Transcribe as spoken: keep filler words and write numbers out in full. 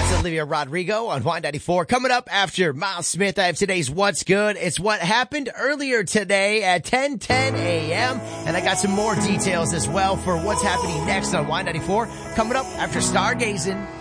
That's Olivia Rodrigo on Y ninety-four. Coming up after Miles Smith, I have today's What's Good. It's what happened earlier today at ten ten a.m. And I got some more details as well for what's happening next on Y ninety-four. Coming up after Stargazing.